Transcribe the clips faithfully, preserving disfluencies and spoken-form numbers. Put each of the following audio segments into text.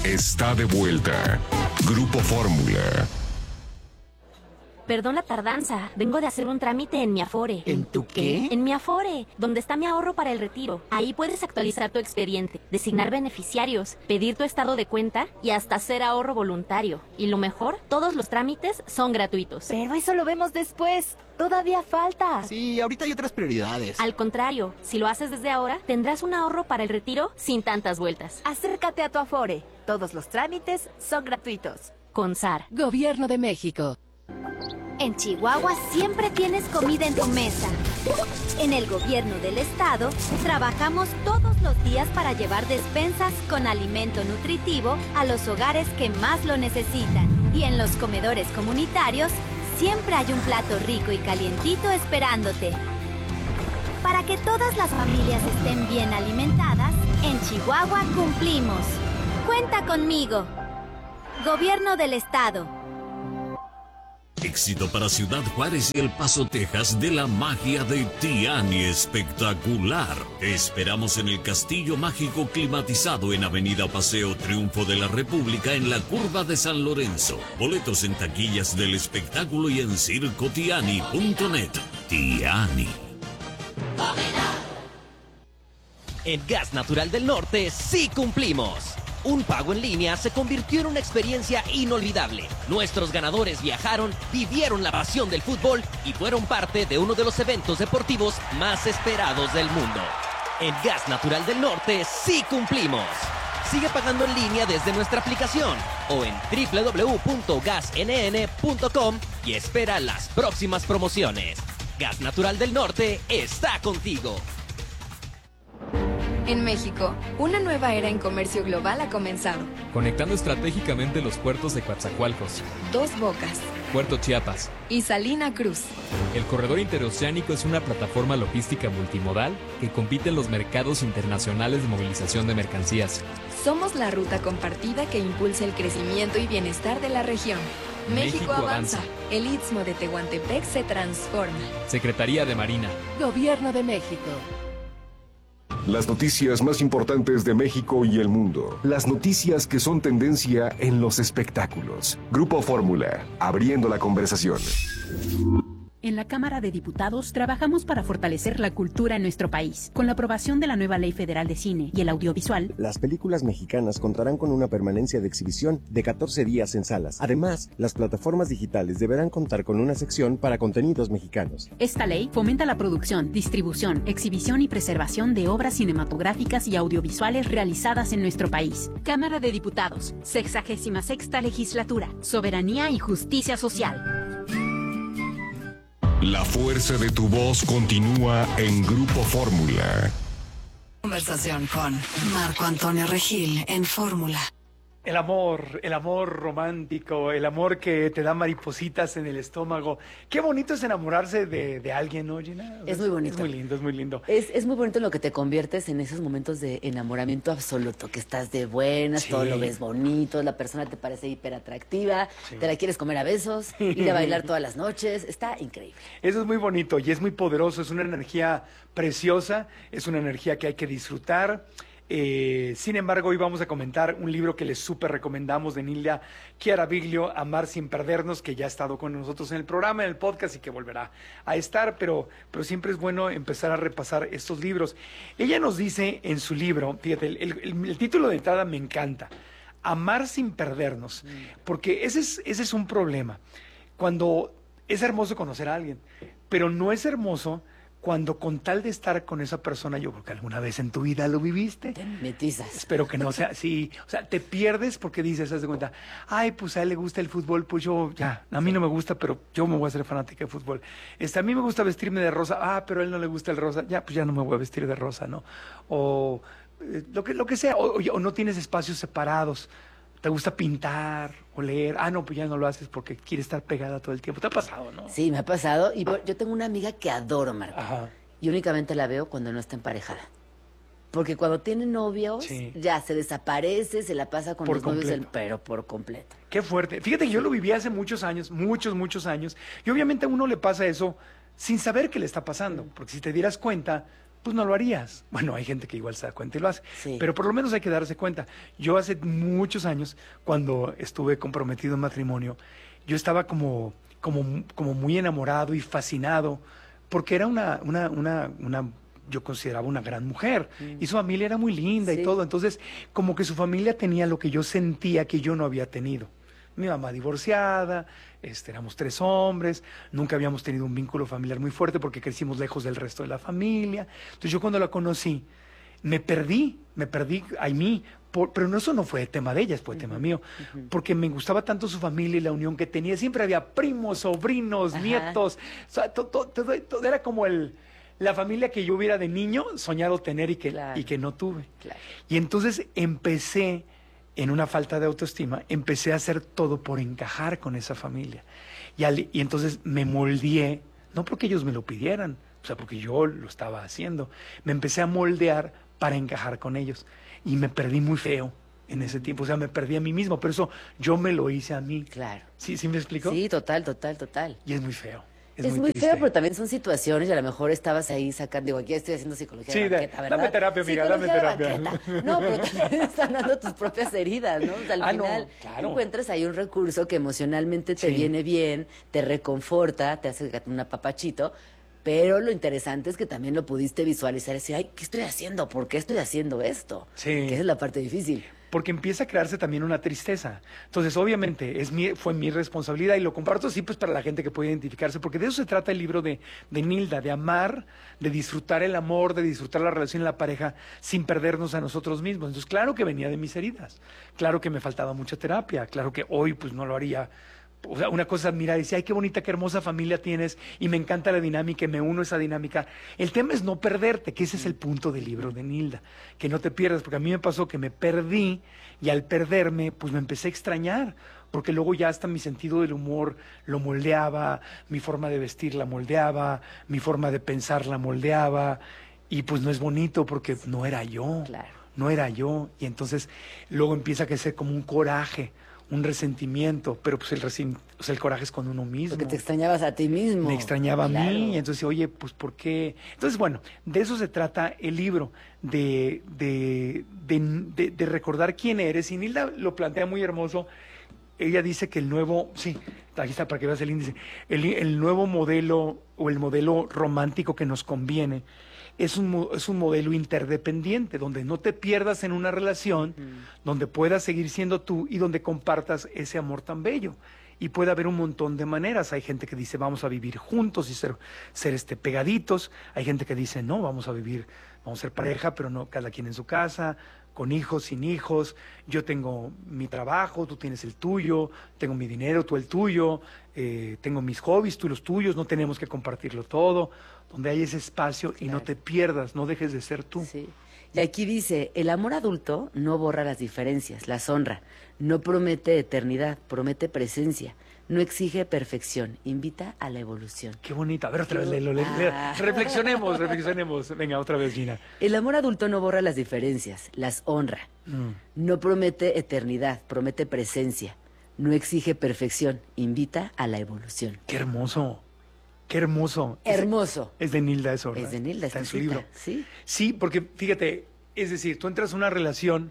está de vuelta. Grupo Fórmula. Perdón la tardanza, vengo de hacer un trámite en mi Afore. ¿En tu qué? En mi Afore, donde está mi ahorro para el retiro. Ahí puedes actualizar tu expediente, designar beneficiarios, pedir tu estado de cuenta y hasta hacer ahorro voluntario. Y lo mejor, todos los trámites son gratuitos. Pero eso lo vemos después. Todavía falta. Sí, ahorita hay otras prioridades. Al contrario, si lo haces desde ahora, tendrás un ahorro para el retiro sin tantas vueltas. Acércate a tu Afore. Todos los trámites son gratuitos. Con S A R. Gobierno de México. En Chihuahua siempre tienes comida en tu mesa. En el gobierno del estado, trabajamos todos los días para llevar despensas con alimento nutritivo a los hogares que más lo necesitan. Y en los comedores comunitarios, siempre hay un plato rico y calientito esperándote. Para que todas las familias estén bien alimentadas, en Chihuahua cumplimos. Cuenta conmigo. Gobierno del estado. Éxito para Ciudad Juárez y El Paso, Texas, de la magia de Tiani espectacular. Te esperamos en el Castillo Mágico climatizado en Avenida Paseo Triunfo de la República en la curva de San Lorenzo. Boletos en taquillas del espectáculo y en circo tiani punto net. Tiani. En Gas Natural del Norte sí cumplimos. Un pago en línea se convirtió en una experiencia inolvidable. Nuestros ganadores viajaron, vivieron la pasión del fútbol y fueron parte de uno de los eventos deportivos más esperados del mundo. En Gas Natural del Norte sí cumplimos. Sigue pagando en línea desde nuestra aplicación o en doble u doble u doble u punto gas n n punto com y espera las próximas promociones. Gas Natural del Norte está contigo. En México, una nueva era en comercio global ha comenzado. Conectando estratégicamente los puertos de Coatzacoalcos, Dos Bocas Puerto Chiapas y Salina Cruz. El corredor interoceánico es una plataforma logística multimodal que compite en los mercados internacionales de movilización de mercancías. Somos la ruta compartida que impulsa el crecimiento y bienestar de la región. México, México avanza. avanza. El Istmo de Tehuantepec se transforma. Secretaría de Marina. Gobierno de México. Las noticias más importantes de México y el mundo. Las noticias que son tendencia en los espectáculos. Grupo Fórmula, abriendo la conversación. En la Cámara de Diputados trabajamos para fortalecer la cultura en nuestro país. Con la aprobación de la nueva Ley Federal de Cine y el Audiovisual, las películas mexicanas contarán con una permanencia de exhibición de catorce días en salas. Además, las plataformas digitales deberán contar con una sección para contenidos mexicanos. Esta ley fomenta la producción, distribución, exhibición y preservación de obras cinematográficas y audiovisuales realizadas en nuestro país. Cámara de Diputados, sexagésima sexta legislatura, soberanía y justicia social. La fuerza de tu voz continúa en Grupo Fórmula. Conversación con Marco Antonio Regil en Fórmula. El amor, el amor romántico, el amor que te da maripositas en el estómago. Qué bonito es enamorarse de, de alguien, ¿no, Gina? Es muy bonito. Es muy lindo, es muy lindo. Es, es muy bonito en lo que te conviertes en esos momentos de enamoramiento absoluto, que estás de buenas, sí. Todo lo ves bonito, la persona te parece hiper atractiva, sí. Te la quieres comer a besos, ir a bailar todas las noches, está increíble. Eso es muy bonito y es muy poderoso, es una energía preciosa, es una energía que hay que disfrutar. Eh, sin embargo, hoy vamos a comentar un libro que les súper recomendamos de Nilda Chiaraviglio, Amar sin perdernos, que ya ha estado con nosotros en el programa, en el podcast y que volverá a estar, pero, pero siempre es bueno empezar a repasar estos libros. Ella nos dice en su libro, fíjate, el, el, el título de entrada me encanta, Amar sin perdernos, porque ese es, ese es un problema. Cuando es hermoso conocer a alguien, pero no es hermoso cuando con tal de estar con esa persona, yo creo que alguna vez en tu vida lo viviste. Te metizas. Espero que no sea así. O sea, te pierdes porque dices, haz de cuenta, ay, pues a él le gusta el fútbol, pues yo, ya, a mí no me gusta, pero yo me voy a hacer fanática de fútbol. Este, a mí me gusta vestirme de rosa, ah, pero a él no le gusta el rosa, ya, pues ya no me voy a vestir de rosa, ¿no? O eh, lo que, lo que sea, o, o, o no tienes espacios separados. ¿Te gusta pintar o leer? Ah, no, pues ya no lo haces porque quieres estar pegada todo el tiempo. ¿Te ha pasado, no? Sí, me ha pasado. Y yo tengo una amiga que adoro, Marco. Ajá. Y únicamente la veo cuando no está emparejada. Porque cuando tiene novios, sí. Ya se desaparece, se la pasa con por los completo. novios, del, pero por completo. Qué fuerte. Fíjate que yo lo viví hace muchos años, muchos, muchos años. Y obviamente a uno le pasa eso sin saber qué le está pasando. Porque si te dieras cuenta, pues no lo harías. Bueno, hay gente que igual se da cuenta y lo hace, Sí. pero por lo menos hay que darse cuenta. Yo hace muchos años, cuando estuve comprometido en matrimonio, yo estaba como, como, como muy enamorado y fascinado, porque era una, una, una, una yo consideraba una gran mujer, Mm. y su familia era muy linda Sí. y todo, entonces como que su familia tenía lo que yo sentía que yo no había tenido. Mi mamá divorciada, este, éramos tres hombres, nunca habíamos tenido un vínculo familiar muy fuerte porque crecimos lejos del resto de la familia. Entonces yo cuando la conocí, me perdí, me perdí a mí, por- pero no, eso no fue tema de ella, fue tema mío, porque me gustaba tanto su familia y la unión que tenía. Siempre había primos, sobrinos, Ajá. nietos, o sea, to- to- todo, todo era como el, la familia que yo hubiera de niño soñado tener y que, Claro. y que no tuve. Claro. Y entonces empecé, en una falta de autoestima, empecé a hacer todo por encajar con esa familia. Y, al- y entonces me moldeé, no porque ellos me lo pidieran, o sea, porque yo lo estaba haciendo. Me empecé a moldear para encajar con ellos. Y me perdí muy feo en ese tiempo, o sea, me perdí a mí mismo, pero eso yo me lo hice a mí. Claro. ¿Sí, sí me explico? Sí, total, total, total. Y es muy feo. Es, Es, muy, muy triste. feo, pero también son situaciones y a lo mejor estabas ahí sacando, digo, aquí estoy haciendo psicología Sí, de de- banqueta, ¿verdad? dame terapia, amiga, dame Psicología de terapia. banqueta. No, pero también estás sanando tus propias heridas, ¿no? O sea, al Ah, no, final claro. encuentras ahí un recurso que emocionalmente te Sí. viene bien, te reconforta, te hace un apapachito, pero lo interesante es que también lo pudiste visualizar y decir, ay, ¿qué estoy haciendo? ¿Por qué estoy haciendo esto? Sí. Que esa es la parte difícil. Porque empieza a crearse también una tristeza. Entonces, obviamente, es mi, fue mi responsabilidad y lo comparto así pues para la gente que puede identificarse, porque de eso se trata el libro de, de Nilda, de amar, de disfrutar el amor, de disfrutar la relación en la pareja sin perdernos a nosotros mismos. Entonces, claro que venía de mis heridas, claro que me faltaba mucha terapia, claro que hoy pues no lo haría. O sea, una cosa es admirar y decir, ay, qué bonita, qué hermosa familia tienes y me encanta la dinámica y me uno a esa dinámica. El tema es no perderte, que ese es el punto del libro de Nilda, que no te pierdas, porque a mí me pasó que me perdí y al perderme, pues me empecé a extrañar, porque luego ya hasta mi sentido del humor lo moldeaba, mi forma de vestir la moldeaba, mi forma de pensar la moldeaba, y pues no es bonito porque no era yo, Claro. no era yo, y entonces luego empieza a crecer como un coraje, un resentimiento, pero pues el, resen- o sea, el coraje es con uno mismo. Porque te extrañabas a ti mismo. Me extrañaba Claro. a mí, y entonces, oye, pues, ¿por qué? Entonces, bueno, de eso se trata el libro, de, de, de, de- de recordar quién eres, y Nilda lo plantea muy hermoso. Ella dice que el nuevo, sí, aquí está para que veas el índice, el, el nuevo modelo o el modelo romántico que nos conviene es un, mo- es un modelo interdependiente, donde no te pierdas en una relación, donde puedas seguir siendo tú y donde compartas ese amor tan bello. Y puede haber un montón de maneras. Hay gente que dice, vamos a vivir juntos y ser, ser este, pegaditos. Hay gente que dice, no, vamos a vivir, vamos a ser pareja, pero no cada quien en su casa, con hijos, sin hijos. Yo tengo mi trabajo, tú tienes el tuyo, tengo mi dinero, tú el tuyo, eh, tengo mis hobbies, tú los tuyos, no tenemos que compartirlo todo. Donde hay ese espacio y no te pierdas, no dejes de ser tú. Sí. Y aquí dice, el amor adulto no borra las diferencias, las honra, no promete eternidad, promete presencia, no exige perfección, invita a la evolución. Qué bonito. A ver, otra vez, léelo, léelo, léelo. Ah. Reflexionemos, reflexionemos. Venga, otra vez, Gina. El amor adulto no borra las diferencias, las honra, Mm. no promete eternidad, promete presencia, no exige perfección, invita a la evolución. Qué hermoso. Qué hermoso. Hermoso. Es, es de Nilda eso, ¿verdad? Es de Nilda, está en su esta cita, libro. Sí. Sí, porque fíjate, es decir, tú entras a una relación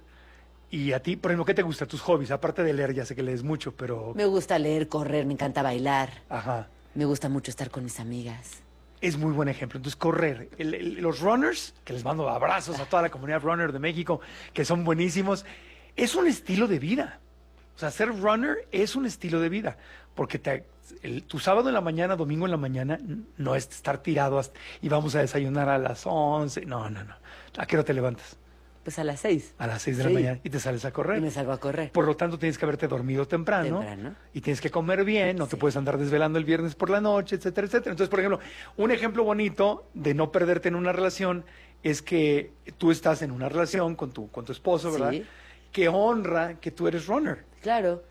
y a ti, por ejemplo, ¿qué te gusta? Tus hobbies, aparte de leer, ya sé que lees mucho, pero... Me gusta leer, correr, me encanta bailar, Ajá. me gusta mucho estar con mis amigas. Es muy buen ejemplo. Entonces, correr. El- el- los runners, que les mando abrazos a toda la comunidad runner de México, que son buenísimos, es un estilo de vida. O sea, ser runner es un estilo de vida. Porque te, el- tu sábado en la mañana, domingo en la mañana, n- no es estar tirado hasta- y vamos a desayunar a las once. No, no, no. ¿A qué hora te levantas? Pues a las seis. A las seis de la Sí. mañana y te sales a correr. Y me salgo a correr. Por lo tanto, tienes que haberte dormido temprano, Temprano. y tienes que comer bien, no te puedes andar desvelando el viernes por la noche, etcétera, etcétera. Entonces, por ejemplo, un ejemplo bonito de no perderte en una relación es que tú estás en una relación con tu, con tu esposo, ¿verdad? Sí. Que honra que tú eres runner. Claro.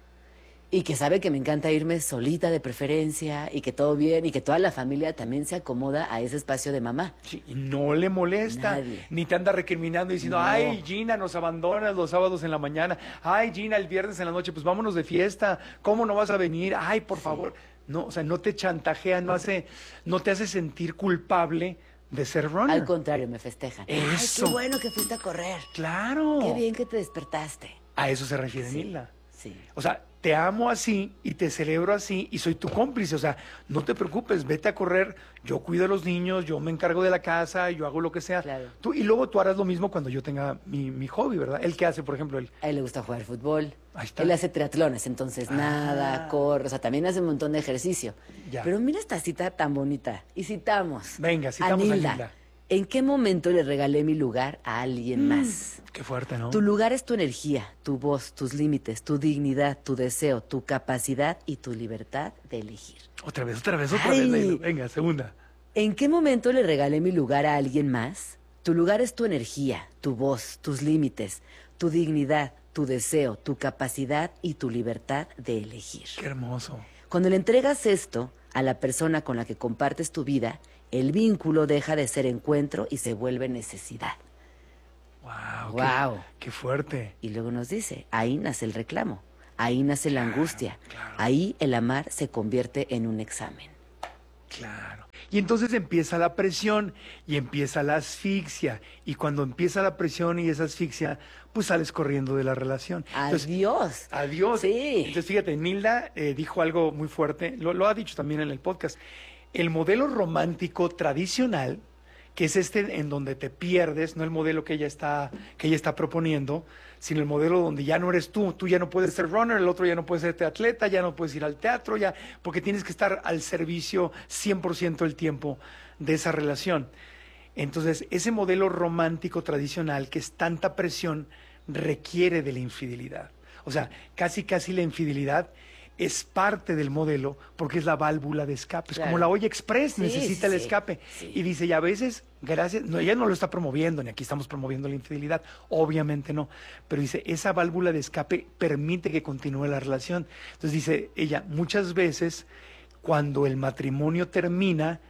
Y que sabe que me encanta irme solita de preferencia y que todo bien y que toda la familia también se acomoda a ese espacio de mamá. Sí, y no le molesta, Nadie. ni te anda recriminando diciendo, No. ay, Gina, nos abandonas los sábados en la mañana, ay, Gina, el viernes en la noche, pues vámonos de fiesta, ¿cómo no vas a venir? Ay, por favor. No, o sea, no te chantajea, no hace, no te hace sentir culpable de ser runner. Al contrario, me festejan. Eso. Ay, qué bueno que fuiste a correr. Claro. Qué bien que te despertaste. A eso se refiere Sí, Nilda. Sí. O sea, te amo así y te celebro así y soy tu cómplice. O sea, no te preocupes, vete a correr. Yo cuido a los niños, yo me encargo de la casa, yo hago lo que sea. Claro. Tú, y luego tú harás lo mismo cuando yo tenga mi, mi hobby, ¿verdad? ¿Él qué hace, por ejemplo? Él, A él le gusta jugar fútbol. Ahí está. Él hace triatlones, entonces Ah. nada, corre, o sea, también hace un montón de ejercicio. Ya. Pero mira esta cita tan bonita. Y citamos. Venga, citamos a Nilda. Nilda. ¿En qué momento le regalé mi lugar a alguien más? Qué fuerte, ¿no? Tu lugar es tu energía, tu voz, tus límites, tu dignidad, tu deseo, tu capacidad y tu libertad de elegir. Otra vez, otra vez, otra Ay. vez. Nilda. Venga, segunda. ¿En qué momento le regalé mi lugar a alguien más? Tu lugar es tu energía, tu voz, tus límites, tu dignidad, tu deseo, tu capacidad y tu libertad de elegir. Qué hermoso. Cuando le entregas esto a la persona con la que compartes tu vida, el vínculo deja de ser encuentro y se vuelve necesidad. Wow. Wow. Qué, qué fuerte. Y luego nos dice, ahí nace el reclamo, ahí nace la angustia, claro. ahí el amar se convierte en un examen. Claro. Y entonces empieza la presión y empieza la asfixia. Y cuando empieza la presión y esa asfixia, pues sales corriendo de la relación. Entonces, Adiós. Adiós. Sí. Entonces, fíjate, Nilda eh, dijo algo muy fuerte, lo, lo ha dicho también en el podcast. El modelo romántico tradicional, que es este en donde te pierdes, no el modelo que ella está, que ella está proponiendo, sino el modelo donde ya no eres tú, tú ya no puedes ser runner, el otro ya no puede ser atleta, ya no puedes ir al teatro, ya, porque tienes que estar al servicio cien por ciento del tiempo de esa relación. Entonces, ese modelo romántico tradicional, que es tanta presión, requiere de la infidelidad. O sea, casi casi la infidelidad es parte del modelo porque es la válvula de escape. Claro. Es como la olla express, Sí, necesita sí, el sí. escape. Sí. Y dice, y a veces, gracias, no, ella no lo está promoviendo, ni aquí estamos promoviendo la infidelidad, obviamente no. Pero dice, esa válvula de escape permite que continúe la relación. Entonces dice ella, muchas veces cuando el matrimonio termina,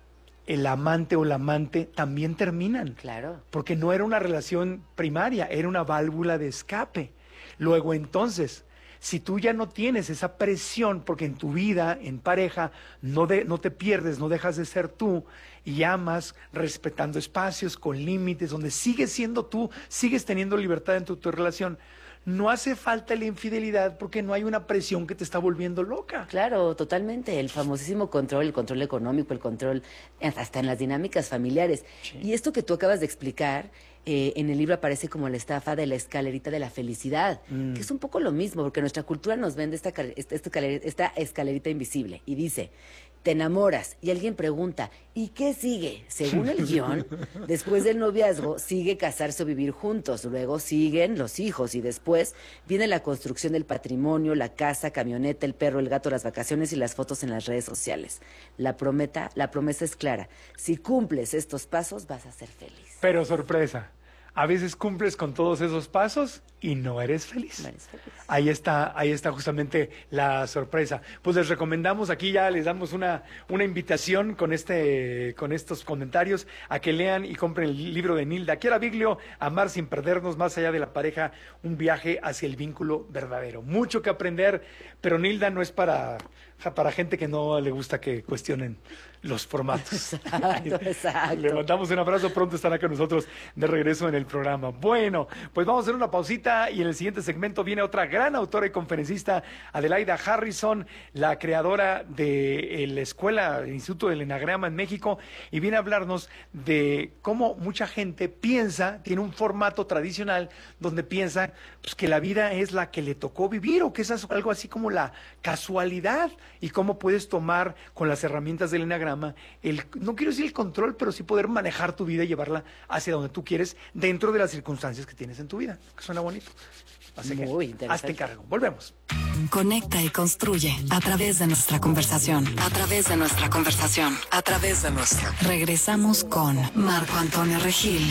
el amante o la amante también terminan. Claro. Porque no era una relación primaria, era una válvula de escape. Luego entonces, si tú ya no tienes esa presión, porque en tu vida, en pareja, no, de, no te pierdes, no dejas de ser tú, y amas respetando espacios, con límites, donde sigues siendo tú, sigues teniendo libertad en tu, tu relación, no hace falta la infidelidad porque no hay una presión que te está volviendo loca. Claro, totalmente. El famosísimo control, el control económico, el control hasta en las dinámicas familiares. Sí. Y esto que tú acabas de explicar, eh, en el libro aparece como la estafa de la escalerita de la felicidad, Mm. que es un poco lo mismo, porque nuestra cultura nos vende esta, cal- esta, esta escalerita, esta escalerita invisible y dice, te enamoras y alguien pregunta, ¿y qué sigue? Según el guión, después del noviazgo sigue casarse o vivir juntos, luego siguen los hijos y después viene la construcción del patrimonio, la casa, camioneta, el perro, el gato, las vacaciones y las fotos en las redes sociales. La prometa, la promesa es clara, si cumples estos pasos vas a ser feliz. Pero sorpresa, a veces cumples con todos esos pasos y no eres feliz. No eres feliz. Ahí está, ahí está justamente la sorpresa. Pues les recomendamos, aquí ya les damos una, una invitación con este, con estos comentarios a que lean y compren el libro de Nilda Chiara Viglio, Amar sin perdernos, más allá de la pareja, un viaje hacia el vínculo verdadero. Mucho que aprender, pero Nilda no es para, para gente que no le gusta que cuestionen los formatos. Exacto, exacto. Le mandamos un abrazo, pronto estará con nosotros de regreso en el programa. Bueno, pues vamos a hacer una pausita y en el siguiente segmento viene otra gran autora y conferencista, Adelaida Harrison, la creadora de la escuela, el Instituto del Enagrama en México, y viene a hablarnos de cómo mucha gente piensa, tiene un formato tradicional donde piensa pues, que la vida es la que le tocó vivir o que es algo así como la casualidad y cómo puedes tomar con las herramientas del Enagrama, el, no quiero decir el control, pero sí poder manejar tu vida y llevarla hacia donde tú quieres dentro de las circunstancias que tienes en tu vida. Que suena bonito. Así que, Muy interesante. hazte cargo. Volvemos. Conecta y construye a través de nuestra conversación. A través de nuestra conversación. A través de nuestra. Regresamos con Marco Antonio Regil